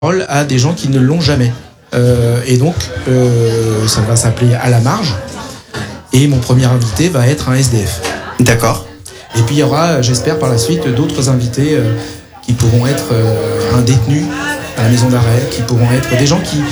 à des gens qui ne l'ont jamais. Et donc, ça va s'appeler À la marge. Et mon premier invité va être un SDF. D'accord. Et puis il y aura, j'espère par la suite, d'autres invités qui pourront être un détenu à la maison d'arrêt, qui pourront être des gens qui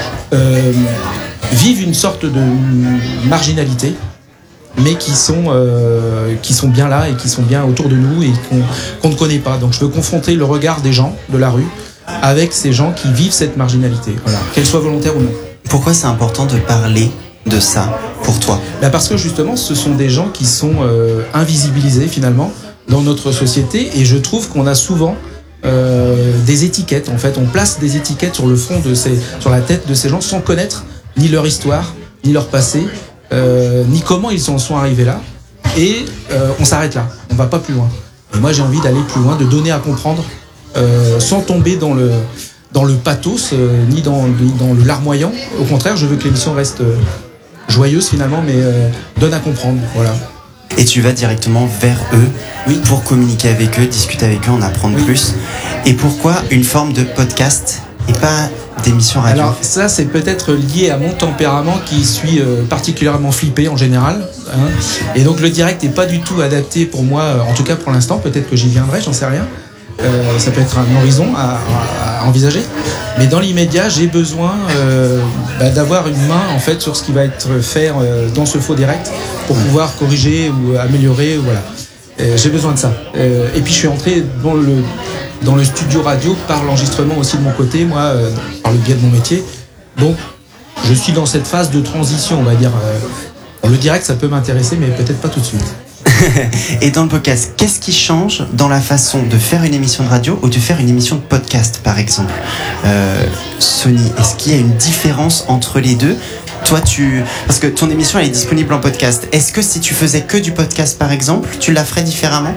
vivent une sorte de marginalité, mais qui sont bien là et qui sont bien autour de nous et qu'on ne connaît pas. Donc je veux confronter le regard des gens de la rue avec ces gens qui vivent cette marginalité, voilà, qu'elle soit volontaire ou non. Pourquoi c'est important de parler de ça pour toi? Parce que justement, ce sont des gens qui sont invisibilisés finalement dans notre société, et je trouve qu'on a souvent des étiquettes. En fait, on place des étiquettes sur le front sur la tête de ces gens sans connaître ni leur histoire, ni leur passé, ni comment ils en sont arrivés là. Et on s'arrête là, on va pas plus loin. Et moi, j'ai envie d'aller plus loin, de donner à comprendre, sans tomber dans le pathos, ni dans le larmoyant. Au contraire, je veux que l'émission reste joyeuse finalement, mais donne à comprendre. Voilà. Et tu vas directement vers eux, oui, pour communiquer avec eux, discuter avec eux, en apprendre plus. Et pourquoi une forme de podcast et pas d'émission radio? Alors ça, c'est peut-être lié à mon tempérament qui suis particulièrement flippé en général, hein. Et donc le direct n'est pas du tout adapté pour moi, en tout cas pour l'instant. Peut-être que j'y viendrai, j'en sais rien. Ça peut être un horizon à envisager, mais dans l'immédiat, j'ai besoin d'avoir une main en fait sur ce qui va être fait dans ce faux direct pour pouvoir corriger ou améliorer. Voilà, j'ai besoin de ça. Et puis je suis entré dans le studio radio par l'enregistrement aussi de mon côté, moi, par le biais de mon métier. Donc je suis dans cette phase de transition, on va dire. Le direct, ça peut m'intéresser, mais peut-être pas tout de suite. Et dans le podcast, qu'est-ce qui change dans la façon de faire une émission de radio ou de faire une émission de podcast, par exemple? Sony, est-ce qu'il y a une différence entre les deux? Toi, parce que ton émission elle est disponible en podcast. Est-ce que si tu faisais que du podcast, par exemple, tu la ferais différemment?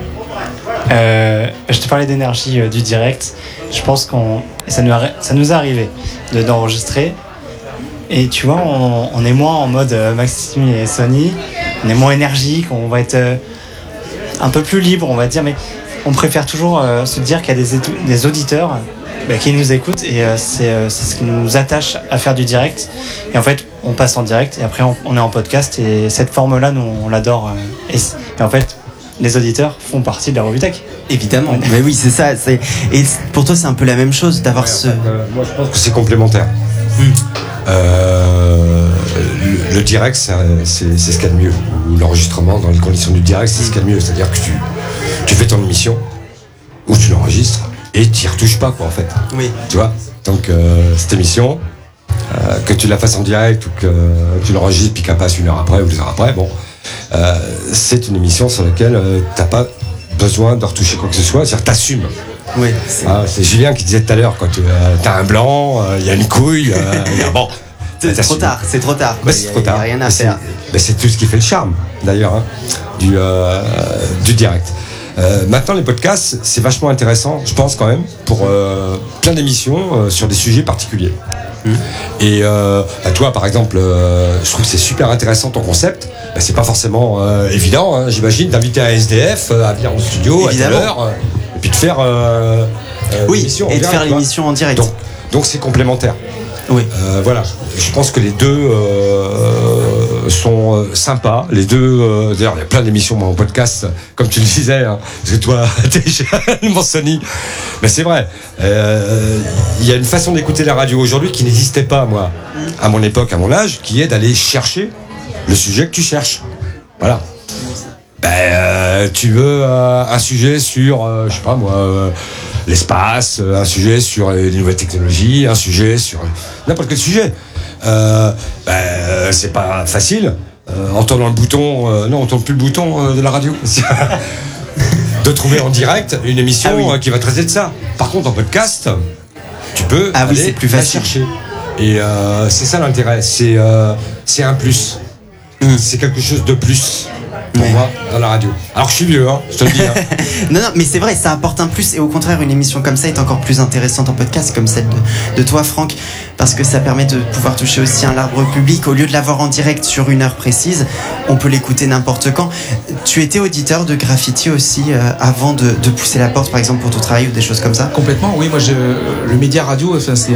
Je te parlais d'énergie du direct. Je pense ça nous est arrivé d'enregistrer. Et tu vois, on est moins en mode Maxime et Sony. On est moins énergique, on va être un peu plus libre, on va dire, mais on préfère toujours se dire qu'il y a des auditeurs qui nous écoutent, et c'est ce qui nous attache à faire du direct. Et en fait, on passe en direct et après on est en podcast, et cette forme-là, nous, on l'adore. Et en fait, les auditeurs font partie de la Revue Tech. Évidemment, mais oui, c'est ça. Et pour toi, c'est un peu la même chose d'avoir moi, je pense que c'est complémentaire. Le direct, c'est ce qu'il y a de mieux. Ou l'enregistrement dans les conditions du direct, c'est ce qu'il y a de mieux. C'est-à-dire que tu fais ton émission, ou tu l'enregistres, et tu n'y retouches pas, quoi, en fait. Oui. Tu vois? Donc, cette émission, que tu la fasses en direct, ou que tu l'enregistres, puis qu'elle passe 1 heure après, ou 2 heures après, bon, c'est une émission sur laquelle tu n'as pas besoin de retoucher quoi que ce soit. C'est-à-dire que tu assumes. Oui. C'est Julien qui disait tout à l'heure, quand tu as un blanc, il y a une couille, bon. C'est trop tard. C'est trop tard. Il n'y a rien à faire. C'est tout ce qui fait le charme, d'ailleurs, hein, du direct. Maintenant, les podcasts, c'est vachement intéressant, je pense quand même, pour plein d'émissions sur des sujets particuliers. Et toi, par exemple, je trouve que c'est super intéressant ton concept. C'est pas forcément évident, hein, j'imagine, d'inviter un SDF à venir au studio. Évidemment. À telle heure, et puis de faire l'émission en direct, faire l'émission en direct. Donc c'est complémentaire. Oui. Voilà. Je pense que les deux sont sympas. Les deux. D'ailleurs, il y a plein d'émissions moi, en podcast, comme tu le disais, hein, parce que toi, t'es jeune, mon Sony. Mais c'est vrai. Il y a une façon d'écouter la radio aujourd'hui qui n'existait pas, moi, à mon époque, à mon âge, qui est d'aller chercher le sujet que tu cherches. Voilà. Tu veux un sujet sur, je sais pas moi, l'espace, un sujet sur les nouvelles technologies, un sujet sur n'importe quel sujet. C'est pas facile. En tournant le bouton, non, on tourne plus le bouton de la radio. De trouver en direct une émission qui va traiter de ça. Par contre, en podcast, tu peux aller c'est plus facile. la chercher. Et c'est ça l'intérêt. C'est un plus. C'est quelque chose de plus. pour Ouais. moi dans la radio. Alors que je suis vieux, hein, je te le dis. Hein. Non, mais c'est vrai, ça apporte un plus. Et au contraire, une émission comme ça est encore plus intéressante en podcast, comme celle de toi, Franck, parce que ça permet de pouvoir toucher aussi un large public. Au lieu de l'avoir en direct sur une heure précise, on peut l'écouter n'importe quand. Tu étais auditeur de Graffiti aussi avant de pousser la porte, par exemple, pour ton travail ou des choses comme ça? Complètement, oui, moi le média radio, enfin, c'est